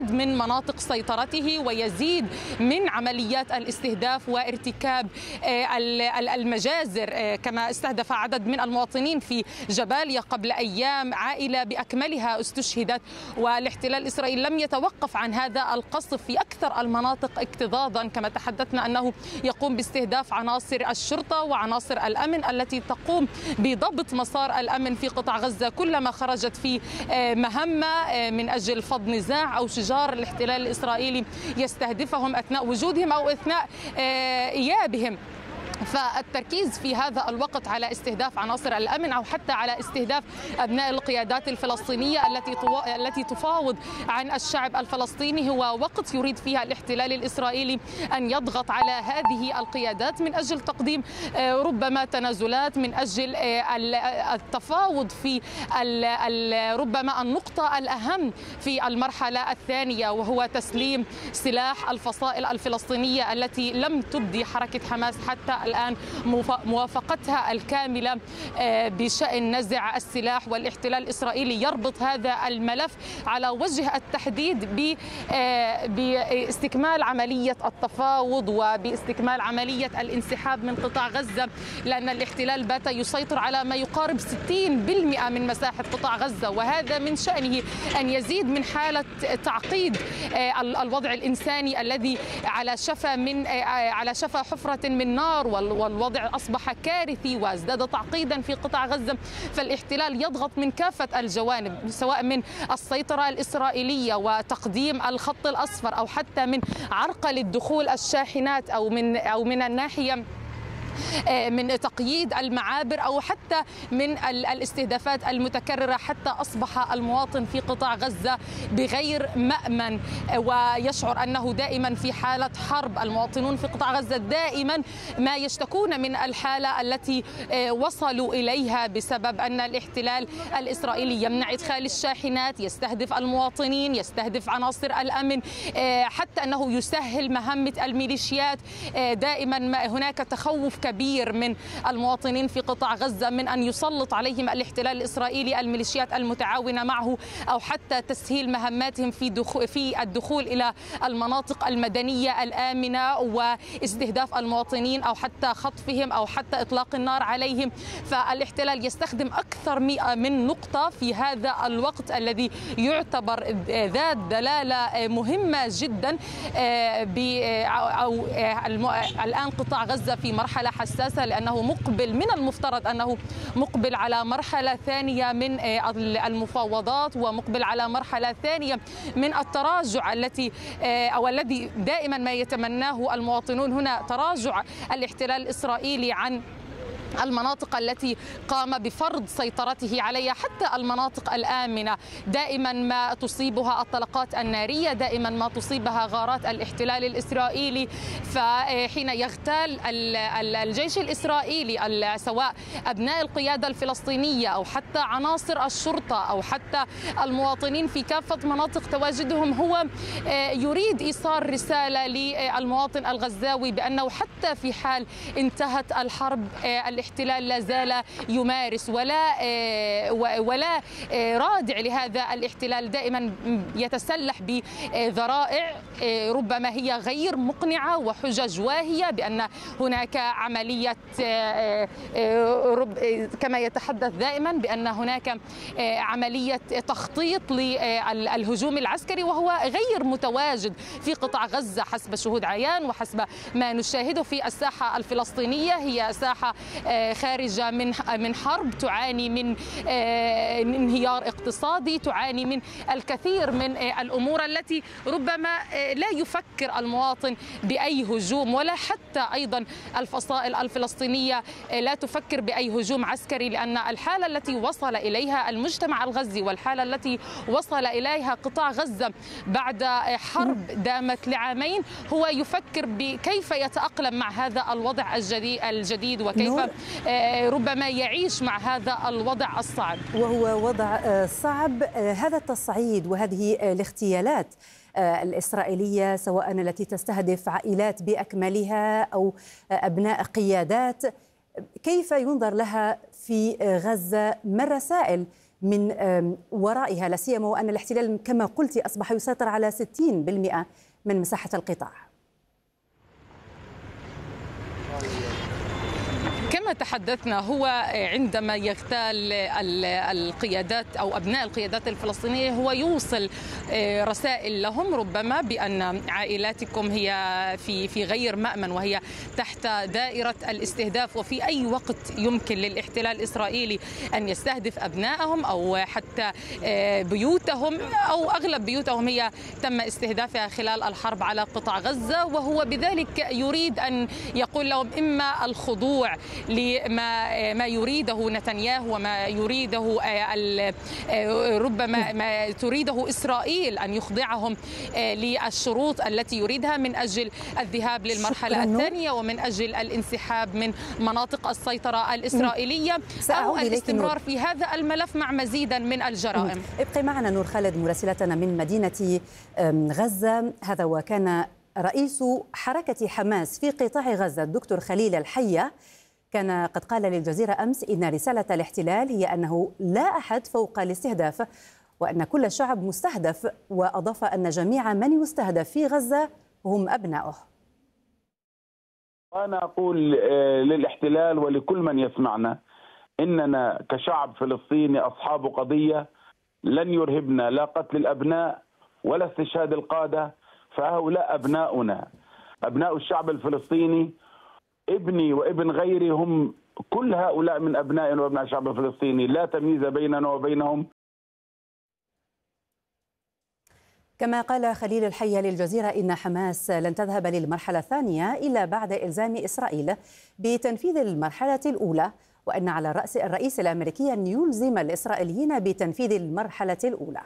من مناطق سيطرته ويزيد من عمليات الاستهداف وارتكاب المجازر، كما استهدف عدد من المواطنين في جباليا قبل أيام، عائلة بأكملها استشهدت. والاحتلال الإسرائيلي لم يتوقف عن هذا القصف في أكثر المناطق اكتظاظا، كما تحدثنا أنه يقوم باستهداف عناصر الشرطة وعناصر الأمن التي تقوم بضبط مسار الأمن في قطاع غزة كلما خرجت في مهمة من أجل فض نزاع أو شجار الاحتلال الإسرائيلي يستهدفهم أثناء وجودهم أو أثناء إيابهم. فالتركيز في هذا الوقت على استهداف عناصر الأمن أو حتى على استهداف أبناء القيادات الفلسطينية التي تفاوض عن الشعب الفلسطيني هو وقت يريد فيها الاحتلال الإسرائيلي أن يضغط على هذه القيادات من أجل تقديم ربما تنازلات، من أجل التفاوض في ربما النقطة الأهم في المرحلة الثانية، وهو تسليم سلاح الفصائل الفلسطينية التي لم تبدي حركة حماس حتى الآن موافقتها الكاملة بشأن نزع السلاح. والاحتلال الإسرائيلي يربط هذا الملف على وجه التحديد باستكمال عملية التفاوض وباستكمال عملية الانسحاب من قطاع غزة، لأن الاحتلال بات يسيطر على ما يقارب 60% من مساحة قطاع غزة، وهذا من شأنه أن يزيد من حالة تعقيد الوضع الإنساني الذي على شفا حفرة من نار، والوضع أصبح كارثي وازداد تعقيدا في قطاع غزة. فالاحتلال يضغط من كافة الجوانب، سواء من السيطرة الإسرائيلية وتقديم الخط الأصفر أو حتى من عرقلة دخول الشاحنات أو من الناحية من تقييد المعابر أو حتى من الاستهدافات المتكررة، حتى أصبح المواطن في قطاع غزة بغير مأمن ويشعر أنه دائما في حالة حرب. المواطنون في قطاع غزة دائما ما يشتكون من الحالة التي وصلوا إليها بسبب أن الاحتلال الإسرائيلي يمنع إدخال الشاحنات، يستهدف المواطنين، يستهدف عناصر الأمن، حتى أنه يسهل مهمة الميليشيات. دائما هناك تخوف كبير من المواطنين في قطاع غزة من أن يسلط عليهم الاحتلال الإسرائيلي الميليشيات المتعاونة معه، أو حتى تسهيل مهماتهم في الدخول إلى المناطق المدنية الآمنة واستهداف المواطنين أو حتى خطفهم أو حتى إطلاق النار عليهم. فالاحتلال يستخدم أكثر من نقطة في هذا الوقت الذي يعتبر ذات دلالة مهمة جدا. الآن قطاع غزة في مرحلة حساسة، لأنه من المفترض أنه مقبل على مرحلة ثانية من المفاوضات، ومقبل على مرحلة ثانية من التراجع الذي دائما ما يتمناه المواطنون هنا، تراجع الاحتلال الإسرائيلي عن المناطق التي قام بفرض سيطرته عليها، حتى المناطق الآمنة دائما ما تصيبها الطلقات النارية، دائما ما تصيبها غارات الاحتلال الإسرائيلي. فحين يغتال الجيش الإسرائيلي سواء أبناء القيادة الفلسطينية أو حتى عناصر الشرطة أو حتى المواطنين في كافة مناطق تواجدهم، هو يريد إيصال رسالة للمواطن الغزاوي بأنه حتى في حال انتهت الحرب الاحتلال لا زال يمارس ولا رادع لهذا الاحتلال، دائما يتسلح بذرائع ربما هي غير مقنعة وحجج واهية بأن هناك عملية، كما يتحدث دائما بأن هناك عملية تخطيط للهجوم العسكري، وهو غير متواجد في قطاع غزة حسب شهود عيان وحسب ما نشاهده في الساحة الفلسطينية. هي ساحة خارجة من حرب، تعاني من انهيار اقتصادي، تعاني من الكثير من الأمور التي ربما لا يفكر المواطن بأي هجوم، ولا حتى أيضا الفصائل الفلسطينية لا تفكر بأي هجوم عسكري، لأن الحالة التي وصل إليها المجتمع الغزي والحالة التي وصل إليها قطاع غزة بعد حرب دامت لعامين، هو يفكر بكيف يتأقلم مع هذا الوضع الجديد وكيف ربما يعيش مع هذا الوضع الصعب، وهو وضع صعب. هذا التصعيد وهذه الاغتيالات الإسرائيلية، سواء التي تستهدف عائلات بأكملها أو أبناء قيادات، كيف ينظر لها في غزة؟ ما الرسائل من ورائها، لا سيما وأن الاحتلال كما قلت أصبح يسيطر على 60% من مساحة القطاع؟ كما تحدثنا، هو عندما يغتال القيادات أو أبناء القيادات الفلسطينية هو يوصل رسائل لهم ربما بأن عائلاتكم هي في غير مأمن وهي تحت دائرة الاستهداف، وفي أي وقت يمكن للاحتلال الإسرائيلي أن يستهدف أبنائهم أو حتى بيوتهم، أو أغلب بيوتهم هي تم استهدافها خلال الحرب على قطاع غزة، وهو بذلك يريد أن يقول لهم إما الخضوع لما يريده نتنياهو وما يريده ربما ما تريده إسرائيل أن يخضعهم للشروط التي يريدها من أجل الذهاب للمرحلة الثانية ومن أجل الانسحاب من مناطق السيطرة الإسرائيلية أو الاستمرار في هذا الملف مع مزيدا من الجرائم. ابقي معنا نور خالد مراسلتنا من مدينة غزة. هذا وكان رئيس حركة حماس في قطاع غزة الدكتور خليل الحية كان قد قال للجزيرة أمس إن رسالة الاحتلال هي أنه لا أحد فوق الاستهداف وأن كل الشعب مستهدف، وأضاف أن جميع من يستهدف في غزة هم أبناؤه. أنا أقول للاحتلال ولكل من يسمعنا إننا كشعب فلسطيني أصحاب قضية لن يرهبنا لا قتل الأبناء ولا استشهاد القادة، فهؤلاء أبناؤنا، أبناء الشعب الفلسطيني. ابني وابن غيري هم كل هؤلاء من أبنائنا وأبناء الشعب الفلسطيني، لا تمييز بيننا وبينهم. كما قال خليل الحية للجزيرة إن حماس لن تذهب للمرحلة الثانية إلا بعد إلزام إسرائيل بتنفيذ المرحلة الأولى، وأن على رأس الرئيس الأمريكي أن يلزم الإسرائيليين بتنفيذ المرحلة الأولى.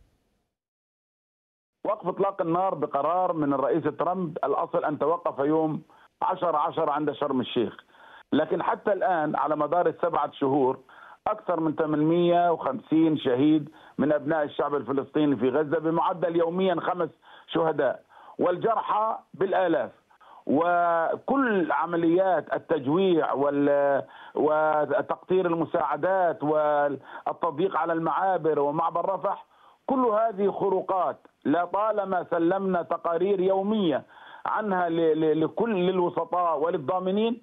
وقف إطلاق النار بقرار من الرئيس ترامب، الأصل أن توقف يوم 10/10 عند شرم الشيخ، لكن حتى الآن على مدار ال7 شهور أكثر من 850 شهيد من أبناء الشعب الفلسطيني في غزة، بمعدل يوميا 5 شهداء، والجرحى بالآلاف. وكل عمليات التجويع وتقطير المساعدات والتضييق على المعابر ومعبر رفح، كل هذه خروقات لطالما سلمنا تقارير يومية عنها لكل الوسطاء وللضامنين.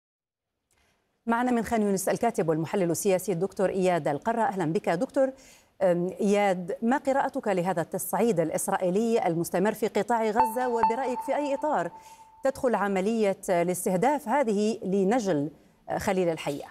معنا من خان يونس الكاتب والمحلل السياسي الدكتور إياد القرة. أهلا بك دكتور إياد، ما قراءتك لهذا التصعيد الإسرائيلي المستمر في قطاع غزة، وبرأيك في أي إطار تدخل عملية الاستهداف هذه لنجل خليل الحية؟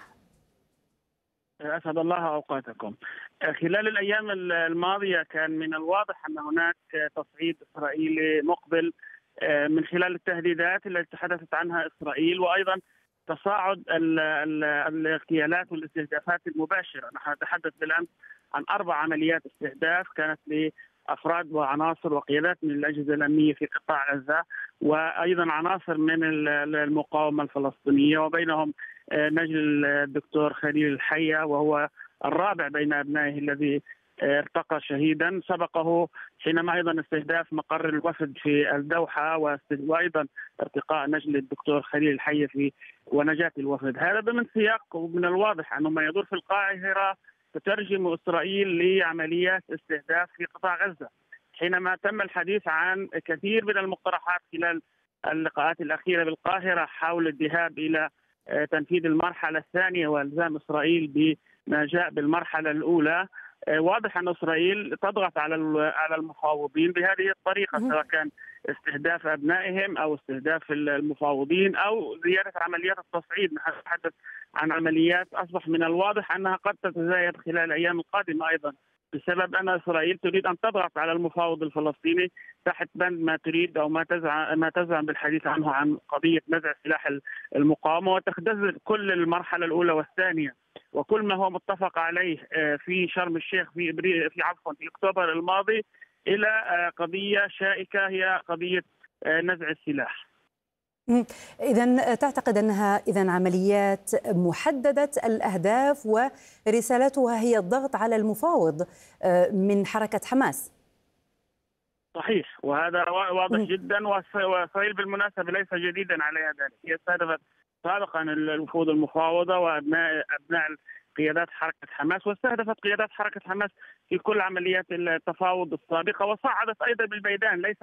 أسعد الله أوقاتكم. خلال الأيام الماضية كان من الواضح أن هناك تصعيد إسرائيلي مقبل من خلال التهديدات التي تحدثت عنها إسرائيل، وأيضا تصاعد الاغتيالات والاستهدافات المباشرة. نحن نتحدث بالأمس عن 4 عمليات استهداف كانت لأفراد وعناصر وقيادات من الأجهزة الأمنية في قطاع غزة، وأيضا عناصر من المقاومة الفلسطينية، وبينهم نجل الدكتور خليل الحية وهو الرابع بين أبنائه الذي ارتقى شهيدا. سبقه حينما أيضا استهداف مقر الوفد في الدوحة، وأيضا ارتقاء نجل الدكتور خليل الحية في ونجاة الوفد. هذا ضمن سياق، ومن الواضح أنه ما يدور في القاهرة تترجم إسرائيل لعمليات استهداف في قطاع غزة. حينما تم الحديث عن كثير من المقترحات خلال اللقاءات الأخيرة بالقاهرة حول الذهاب إلى تنفيذ المرحلة الثانية والزام إسرائيل بما جاء بالمرحلة الأولى، واضح أن إسرائيل تضغط على المفاوضين بهذه الطريقة، سواء كان استهداف أبنائهم أو استهداف المفاوضين أو زيادة عمليات التصعيد. نحن نتحدث عن عمليات أصبح من الواضح أنها قد تتزايد خلال الأيام القادمة أيضا، بسبب أن إسرائيل تريد أن تضغط على المفاوض الفلسطيني تحت بند ما تريد أو ما تزعم بالحديث عنه عن قضية نزع سلاح المقاومة، وتختزل كل المرحلة الأولى والثانية وكل ما هو متفق عليه في شرم الشيخ في أكتوبر الماضي إلى قضية شائكة هي قضية نزع السلاح. إذن تعتقد أنها عمليات محددة الأهداف ورسالتها هي الضغط على المفاوض من حركة حماس؟ صحيح، وهذا واضح جدا، وإسرائيل بالمناسبة ليس جديدا عليها ذلك. هي استهدفت سابقا الوفود المفاوضة وأبناء قيادات حركة حماس، واستهدفت قيادات حركة حماس في كل عمليات التفاوض السابقة، وصعدت أيضا بالميدان ليس